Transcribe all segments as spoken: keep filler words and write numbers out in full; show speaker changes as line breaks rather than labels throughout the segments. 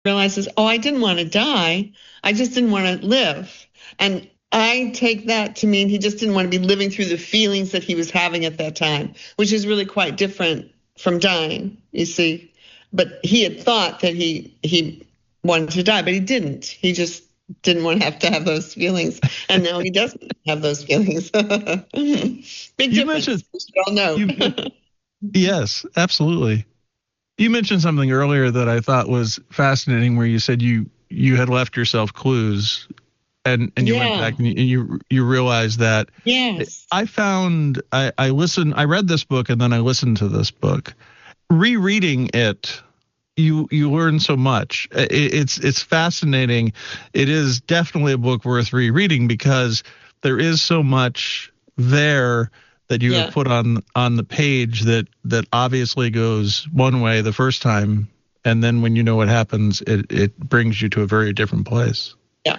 realizes, oh, I didn't want to die. I just didn't want to live. And I take that to mean he just didn't want to be living through the feelings that he was having at that time, which is really quite different from dying, you see. But he had thought that he he wanted to die, but he didn't. He just didn't want to have to have those feelings. And now he doesn't have those feelings. Big
you
difference.
Mentioned,
we all know.
you, yes, absolutely. You mentioned something earlier that I thought was fascinating, where you said you you had left yourself clues, and, and you
yeah.
went back and you, and you you realized that.
Yes.
I found I, I listened. I read this book and then I listened to this book. Rereading it, you you learn so much. It, it's it's fascinating. It is definitely a book worth rereading because there is so much there that you yeah. have put on on the page that that obviously goes one way the first time, and then when you know what happens, it it brings you to a very different place.
Yeah,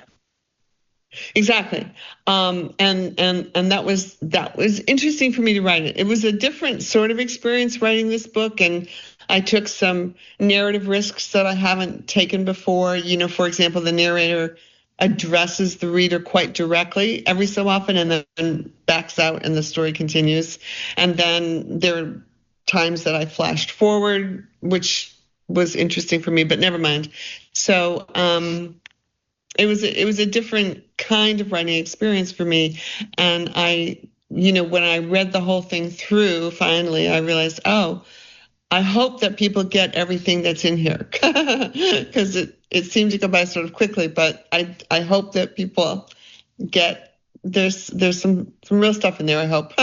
exactly. Um, and and and that was that was interesting for me to write it. It was a different sort of experience writing this book, and I took some narrative risks that I haven't taken before. You know, for example, the narrator addresses the reader quite directly every so often and then backs out and the story continues. And then there are times that I flashed forward, which was interesting for me, but never mind. So um, it was a, it was a different kind of writing experience for me. And I, you know, when I read the whole thing through, finally, I realized, oh, I hope that people get everything that's in here because it, it seemed to go by sort of quickly, but I I hope that people get, there's there's some, some real stuff in there, I hope.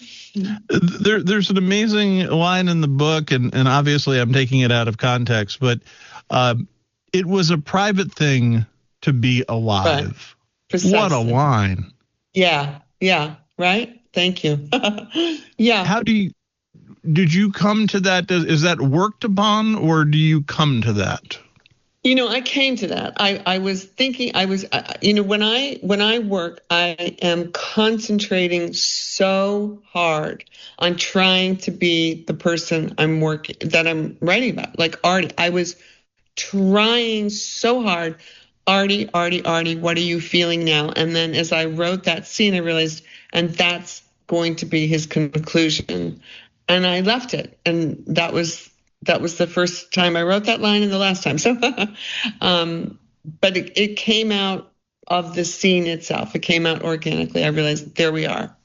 there, there's an amazing line in the book, and, and obviously I'm taking it out of context, but uh, it was a private thing to be alive. Right. What a line.
Yeah, yeah, right? Thank you. Yeah.
How do you, Did you come to that? Is that worked upon, or do you come to that?
You know, I came to that. I, I was thinking, I was, you know, when I when I work, I am concentrating so hard on trying to be the person I'm working, that I'm writing about, like Artie. I was trying so hard. Artie, Artie, Artie, what are you feeling now? And then as I wrote that scene, I realized, and that's going to be his conclusion. And I left it, and that was that was the first time I wrote that line, and the last time. So, um, but it, it came out of the scene itself. It came out organically. I realized there we are.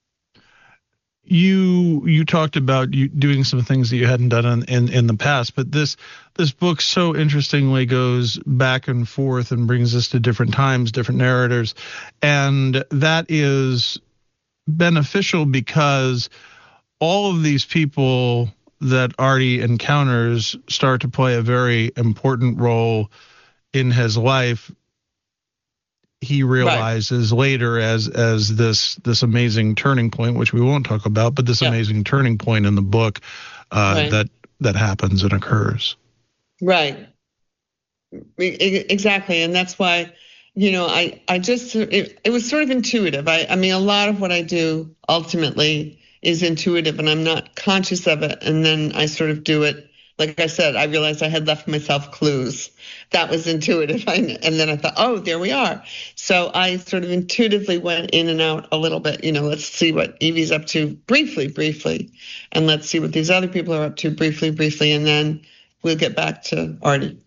You you talked about you doing some things that you hadn't done in, in, in the past, but this this book so interestingly goes back and forth and brings us to different times, different narrators, and that is beneficial because all of these people that Artie encounters start to play a very important role in his life. He realizes right. later as as this this amazing turning point, which we won't talk about, but this yeah. amazing turning point in the book uh, right. that that happens and occurs.
Right. Exactly, and that's why, you know, I I just it, it was sort of intuitive. I I mean, a lot of what I do ultimately is intuitive, and I'm not conscious of it. And then I sort of do it. Like I said, I realized I had left myself clues. That was intuitive. And then I thought, oh, there we are. So I sort of intuitively went in and out a little bit. You know, let's see what Evie's up to briefly, briefly. And let's see what these other people are up to briefly, briefly. And then we'll get back to Artie.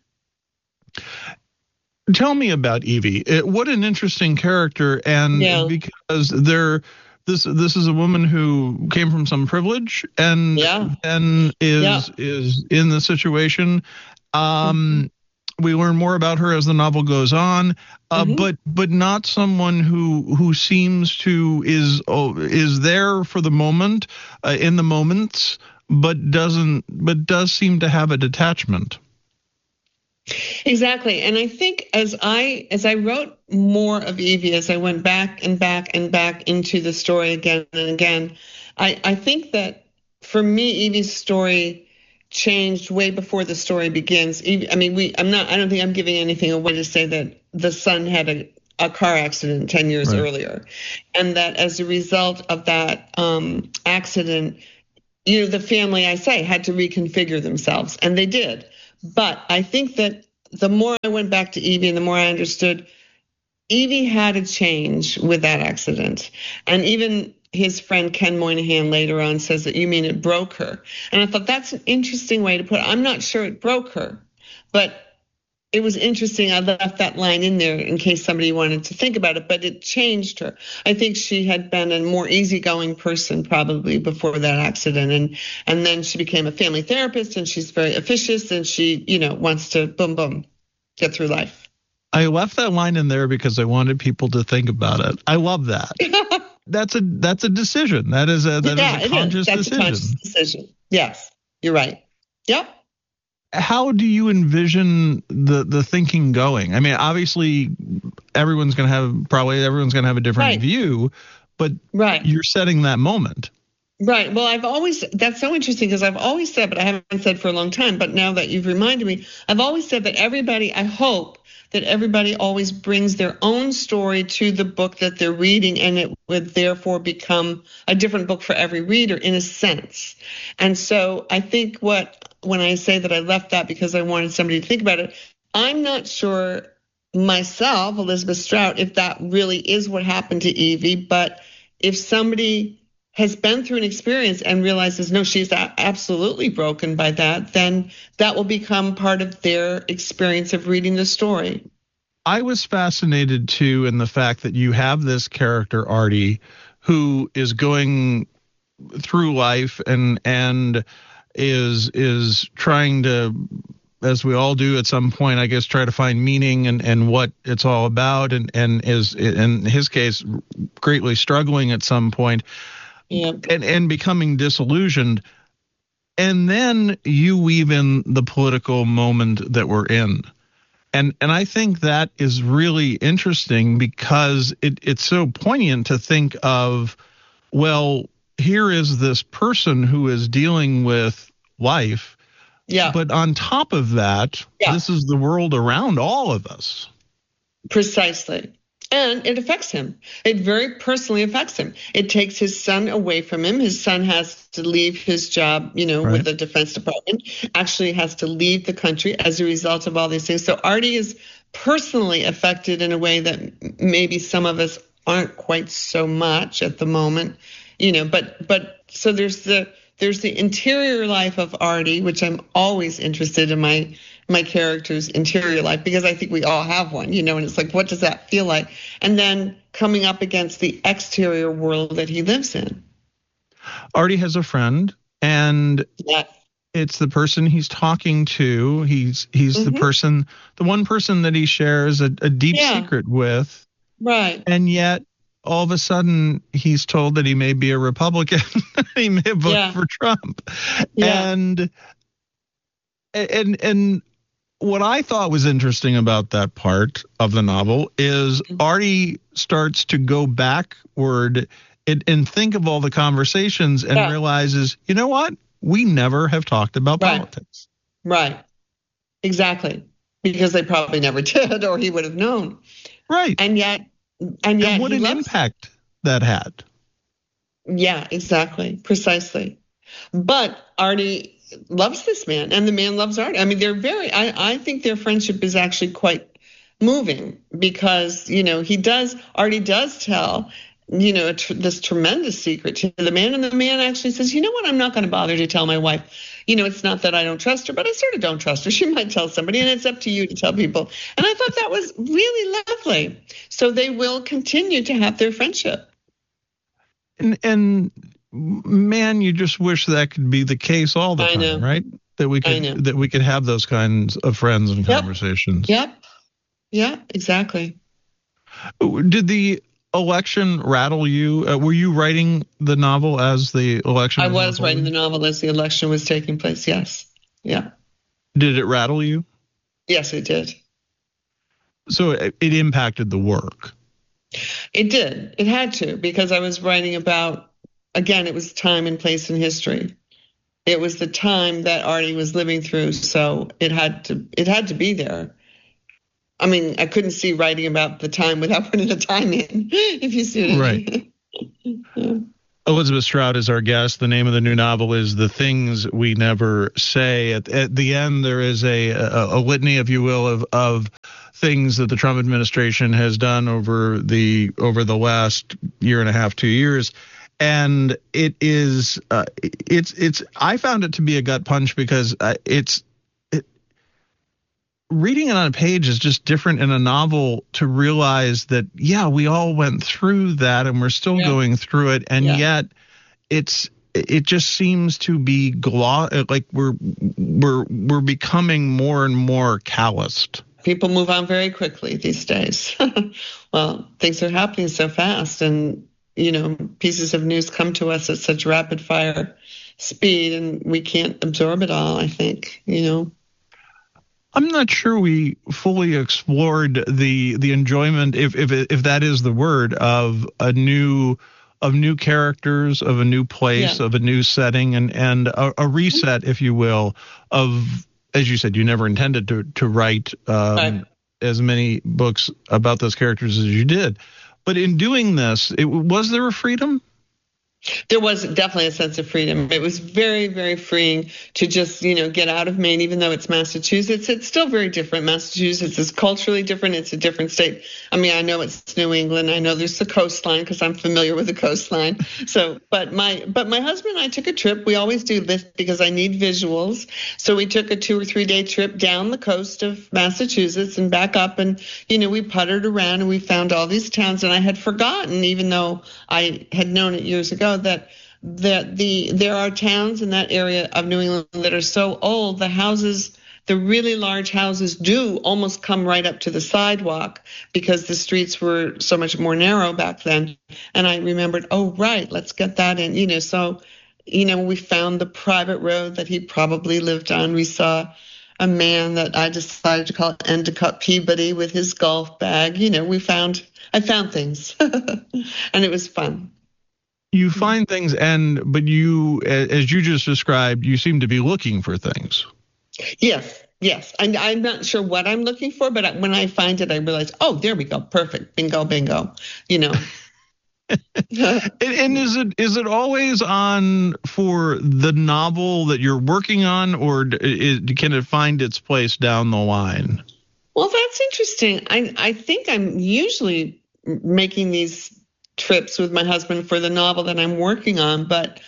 Tell me about Evie. It, what an interesting character. And yeah. because they're, This this is a woman who came from some privilege and
yeah.
and is
yeah.
is in the situation. Um, mm-hmm. We learn more about her as the novel goes on, uh, mm-hmm. but but not someone who who seems to is oh, is there for the moment, uh, in the moments, but doesn't but does seem to have a detachment.
Exactly. And I think as I as I wrote more of Evie, as I went back and back and back into the story again and again, I, I think that for me, Evie's story changed way before the story begins. Evie, I mean, we I'm not I don't think I'm giving anything away to say that the son had a, a car accident ten years right. earlier. And that as a result of that um, accident, you know, the family, I say, had to reconfigure themselves, and they did. But I think that the more I went back to Evie and the more I understood, Evie had a change with that accident. And even his friend Ken Moynihan later on says that, you mean it broke her? And I thought that's an interesting way to put it. I'm not sure it broke her, but it was interesting. I left that line in there in case somebody wanted to think about it, but it changed her. I think she had been a more easygoing person probably before that accident. And, and then she became a family therapist, and she's very officious, and she, you know, wants to boom, boom, get through life.
I left that line in there because I wanted people to think about it. I love that. That's a, that's a decision. That is a, that
yeah,
is a conscious
That's
decision.
a conscious decision. Yes, you're right. Yep.
How do you envision the, the thinking going? I mean, obviously everyone's going to have, probably everyone's going to have a different
right.
view, but
right.
you're setting that moment.
Right. Well, I've always, that's so interesting because I've always said, but I haven't said for a long time, but now that you've reminded me, I've always said that everybody, I hope that everybody always brings their own story to the book that they're reading, and it would therefore become a different book for every reader in a sense. And so I think what, when I say that I left that because I wanted somebody to think about it, I'm not sure myself, Elizabeth Strout, if that really is what happened to Evie, but if somebody has been through an experience and realizes, no, she's absolutely broken by that, then that will become part of their experience of reading the story.
I was fascinated, too, in the fact that you have this character, Artie, who is going through life and and is is trying to, as we all do at some point, I guess, try to find meaning and, and what it's all about, and, and is, in his case, greatly struggling at some point.
Yep.
And, and becoming disillusioned. And then you weave in the political moment that we're in. And and I think that is really interesting because it, it's so poignant to think of, well, here is this person who is dealing with life.
Yeah.
But on top of that, yeah. this is the world around all of us.
Precisely. And it affects him. It very personally affects him. It takes his son away from him. His son has to leave his job, you know, right. with the Defense Department, actually has to leave the country as a result of all these things. So Artie is personally affected in a way that maybe some of us aren't quite so much at the moment, you know, but but so there's the there's the interior life of Artie, which I'm always interested in my my character's interior life, because I think we all have one, you know, and it's like, what does that feel like? And then coming up against the exterior world that he lives in.
Artie has a friend, and
yes.
it's the person he's talking to. He's he's mm-hmm. the person, the one person that he shares a, a deep yeah. secret with.
Right.
And yet all of a sudden he's told that he may be a Republican. He may vote yeah. for Trump.
Yeah.
And and and what I thought was interesting about that part of the novel is Artie starts to go backward and, and think of all the conversations and yeah. realizes, you know what? We never have talked about
right.
politics.
Right. Exactly. Because they probably never did, or he would have known.
Right.
And yet, and yet,
and what
he
an
loves
impact it. that had.
Yeah, exactly. Precisely. But Artie loves this man, and the man loves Artie. I mean, they're very, I, I think their friendship is actually quite moving because, you know, he does, Artie does tell, you know, tr- this tremendous secret to the man, and the man actually says, you know what, I'm not going to bother to tell my wife. You know, it's not that I don't trust her, but I sort of don't trust her. She might tell somebody, and it's up to you to tell people. And I thought that was really lovely. So they will continue to have their friendship.
And, and man, you just wish that could be the case all the
I
time,
know.
right? That we could that we could have those kinds of friends and
yep.
conversations.
Yep. Yeah, exactly.
Did the election rattle you? Uh, were you writing the novel as the election
I
was
was writing the novel as the election was taking place, yes. Yeah.
Did it rattle you?
Yes, it did.
So it, it impacted the work.
It did. It had to, because I was writing about, again, it was time and place in history. It was the time that Artie was living through, so it had to it had to be there. I mean, I couldn't see writing about the time without putting the time in, if you see what I mean.
Right. yeah. Elizabeth Strout is our guest. The name of the new novel is The Things We Never Say. At, at the end, there is a, a, a litany, if you will, of, of things that the Trump administration has done over the over the last year and a half, two years. And it is, uh, it's, it's, I found it to be a gut punch because uh, it's, it, reading it on a page is just different in a novel to realize that, yeah, we all went through that and we're still yeah. going through it. And yeah. yet it's, it just seems to be glo- like we're, we're, we're becoming more and more calloused.
People move on very quickly these days. Well, things are happening so fast, and, you know, pieces of news come to us at such rapid fire speed, and we can't absorb it all, I think, you know.
I'm not sure we fully explored the the enjoyment, if if if that is the word, of a new of new characters, of a new place, yeah. of a new setting, and and a, a reset, if you will, of, as you said, you never intended to to write um, right. as many books about those characters as you did, but in doing this, it, was there a freedom?
There was definitely a sense of freedom. It was very, very freeing to just, you know, get out of Maine, even though it's Massachusetts. It's still very different. Massachusetts is culturally different. It's a different state. I mean, I know it's New England. I know there's the coastline because I'm familiar with the coastline. So, but my, but my husband and I took a trip. We always do this because I need visuals. So we took a two or three day trip down the coast of Massachusetts and back up, and, you know, we puttered around and we found all these towns, and I had forgotten, even though I had known it years ago, that that the there are towns in that area of New England that are so old, the houses, the really large houses do almost come right up to the sidewalk because the streets were so much more narrow back then. And I remembered, oh, right, let's get that in, you know, so, you know, we found the private road that he probably lived on. We saw a man that I decided to call Endicott Peabody with his golf bag. You know, we found, I found things and it was fun.
You find things, and but you, as you just described, you seem to be looking for things.
Yes, yes. And I'm not sure what I'm looking for, but when I find it, I realize, oh, there we go. Perfect. Bingo, bingo. You know.
and, and is it is it always on for the novel that you're working on, or is, can it find its place down the line?
Well, that's interesting. I I think I'm usually making these trips with my husband for the novel that I'm working on, but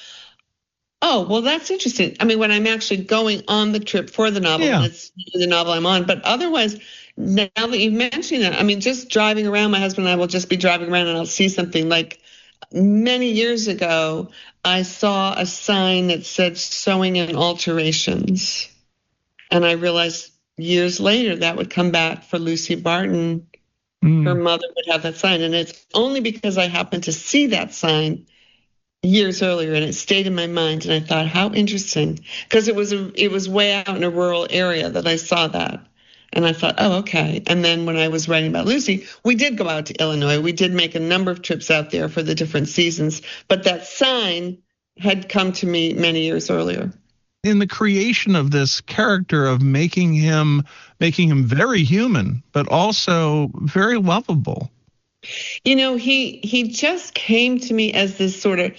oh, well, that's interesting. I mean, when I'm actually going on the trip for the novel, yeah. it's the novel I'm on, but otherwise, now that you've mentioned it, I mean, just driving around, my husband and I will just be driving around and I'll see something. Like many years ago, I saw a sign that said sewing and alterations, and I realized years later that would come back for Lucy Barton. Mm. Her mother would have that sign, and it's only because I happened to see that sign years earlier, and it stayed in my mind. And I thought, how interesting, because it was a, it was way out in a rural area that I saw that, and I thought, oh, okay. And then when I was writing about Lucy, we did go out to Illinois. We did make a number of trips out there for the different seasons, but that sign had come to me many years earlier.
In the creation of this character, of making him making him very human, but also very lovable.
You know, he he just came to me as this sort of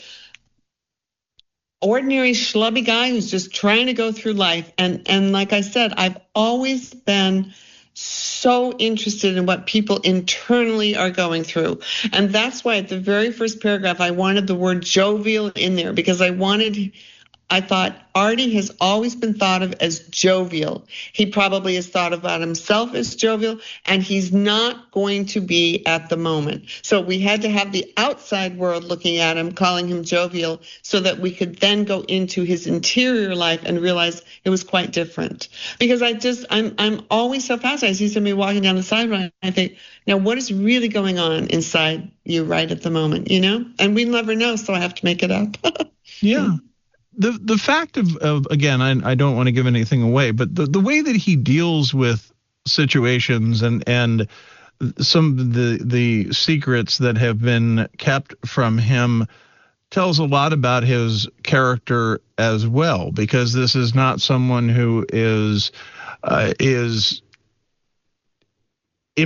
ordinary schlubby guy who's just trying to go through life. And and like I said, I've always been so interested in what people internally are going through. And that's why at the very first paragraph, I wanted the word jovial in there, because I wanted I thought Artie has always been thought of as jovial. He probably has thought about himself as jovial, and he's not going to be at the moment. So we had to have the outside world looking at him, calling him jovial, so that we could then go into his interior life and realize it was quite different. Because I just, I'm I'm always so fascinated. I see somebody walking down the sidewalk, and I think, now what is really going on inside you right at the moment, you know? And we never know, so I have to make it up.
Yeah. The the fact of, of again, I, I don't want to give anything away, but the, the way that he deals with situations and and some of the the secrets that have been kept from him tells a lot about his character as well, because this is not someone who is uh, is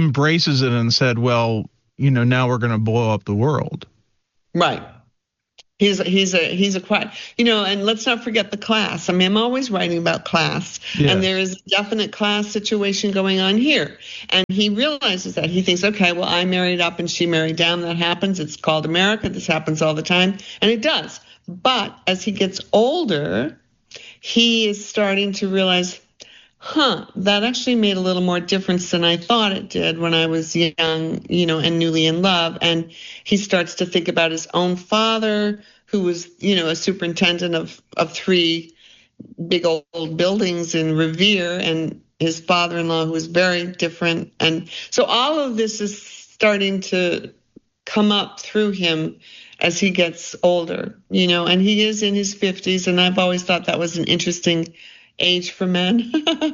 embraces it and said, well, you know, now we're going to blow up the world.
Right. He's he's a he's a quiet, you know, and let's not forget the class. I mean, I'm always writing about class,
yeah.
and there is a definite class situation going on here. And he realizes that. He thinks, okay, well, I married up and she married down. That happens. It's called America. This happens all the time, and it does. But as he gets older, he is starting to realize, huh, that actually made a little more difference than I thought it did when I was young, you know, and newly in love. And he starts to think about his own father, who was, you know, a superintendent of, of three big old buildings in Revere, and his father-in-law, who was very different. And so all of this is starting to come up through him as he gets older, you know, and he is in his fifties. And I've always thought that was an interesting age for men.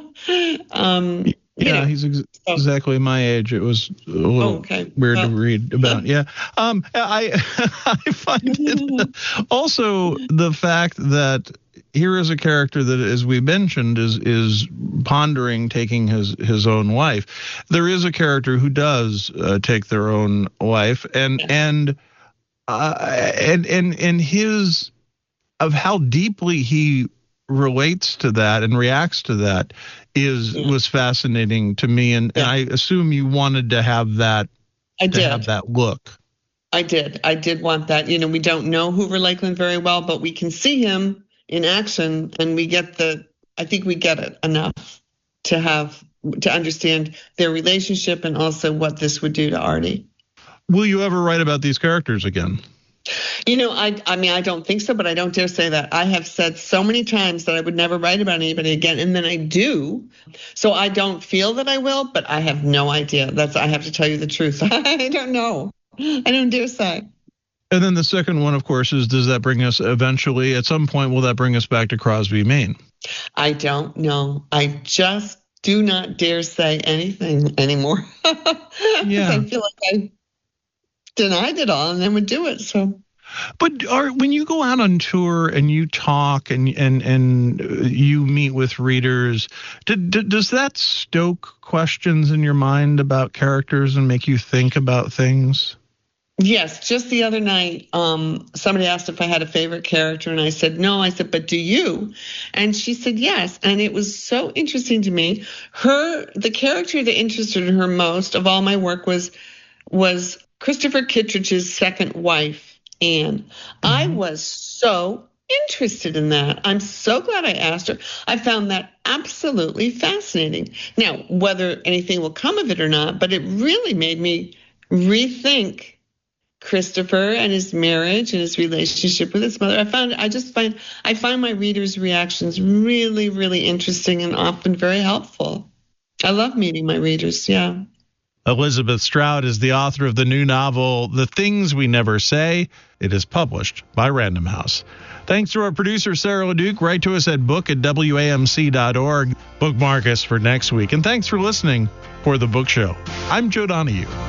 um,
yeah, know, he's ex- so. exactly my age. It was a little oh, okay. weird well, to read about. Yeah, um, I I find it also the fact that here is a character that, as we mentioned, is is pondering taking his his own wife. There is a character who does uh, take their own wife, and yeah. and uh, and and and his of how deeply he relates to that and reacts to that is yeah. was fascinating to me, and, yeah. and I assume you wanted to have that
I
to
did.
have that look.
I did. I did want that. You know, we don't know Hoover Lakeland very well, but we can see him in action, and we get the I think we get it enough to have to understand their relationship and also what this would do to Artie.
Will you ever write about these characters again?
You know, I I mean, I don't think so, but I don't dare say that. I have said so many times that I would never write about anybody again, and then I do. So I don't feel that I will, but I have no idea. That's I have to tell you the truth. I don't know. I don't dare say.
And then the second one, of course, is does that bring us eventually, at some point, will that bring us back to Crosby, Maine?
I don't know. I just do not dare say anything anymore. Yeah. I feel like I denied it all and then would do it. So,
but are, when you go out on tour and you talk and and and you meet with readers, did, did, does that stoke questions in your mind about characters and make you think about things?
Yes, just the other night, um, somebody asked if I had a favorite character, and I said no. I said, but do you? And she said yes, and it was so interesting to me. Her, the character that interested her most of all my work was was Christopher Kittredge's second wife, Anne. Mm-hmm. I was so interested in that. I'm so glad I asked her. I found that absolutely fascinating. Now, whether anything will come of it or not, but it really made me rethink Christopher and his marriage and his relationship with his mother. I found, I just find, I find my readers' reactions really, really interesting and often very helpful. I love meeting my readers. Yeah.
Elizabeth Strout is the author of the new novel, The Things We Never Say. It is published by Random House. Thanks to our producer, Sarah LeDuc. Write to us at book at W A M C dot org. Bookmark us for next week. And thanks for listening for The Book Show. I'm Joe Donahue.